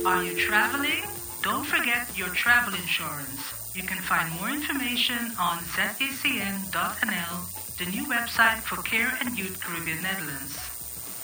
Are you traveling? Don't forget your travel insurance. You can find more information on ZACN.nl, the new website for Care and Youth Caribbean Netherlands.